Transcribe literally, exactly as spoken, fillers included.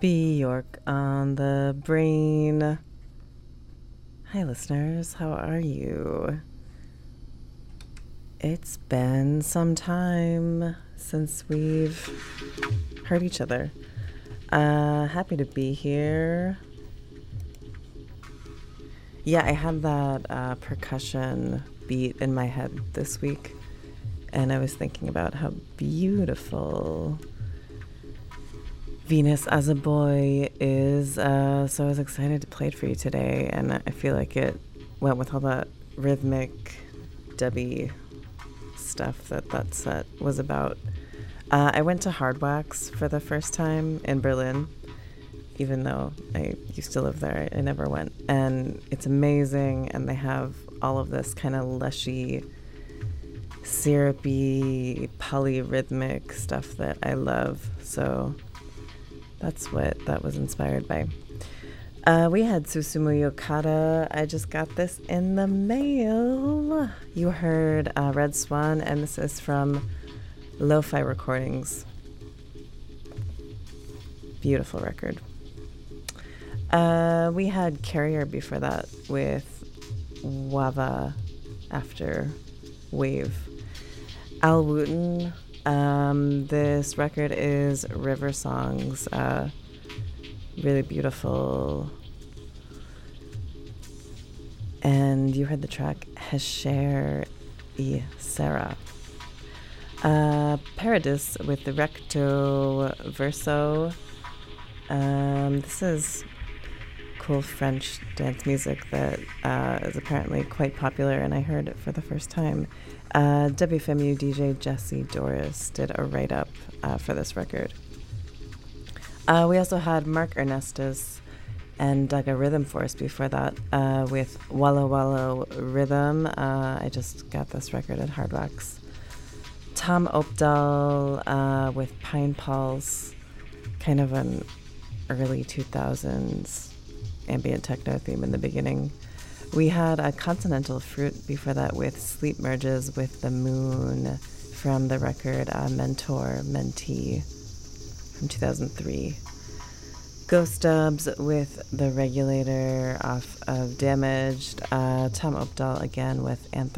Bjork on the brain. Hi, listeners. How are you? It's been some time since we've heard each other. Uh, happy to be here. Yeah, I had that uh, percussion beat in my head this week, and I was thinking about how beautiful Venus as a Boy is, uh, so I was excited to play it for you today, and I feel like it went with all that rhythmic, dubby stuff that that set was about. Uh, I went to Hardwax for the first time in Berlin, even though I used to live there. I never went, and it's amazing, and they have all of this kind of lushy, syrupy, polyrhythmic stuff that I love, so that's what that was inspired by. Uh, we had Susumu Yokata. I just got this in the mail. You heard uh, Red Swan, and this is from Lo-Fi Recordings. Beautiful record. Uh, we had Carrier before that with Wava after Wave. Al Wooten. Um, this record is River Songs, uh, really beautiful. And you heard the track Hesher y Sarah. Uh, Paradis with the Recto Verso. Um, this is cool French dance music that uh, is apparently quite popular, and I heard it for the first time. Uh, W F M U D J Jesse Doris did a write-up uh, for this record. Uh, we also had Mark Ernestus and Daga Rhythm Force before that uh, with Walla Walla Rhythm. Uh, I just got this record at Hardwax. Tom Opdal uh, with Pine Pulse, kind of an early two thousands ambient techno theme in the beginning. We had a Continental Fruit before that with Sleep Merges with the Moon from the record uh, Mentor Mentee from two thousand three. Ghost Dubs with The Regulator off of Damaged. Uh, Tom Opdal again with Anthem.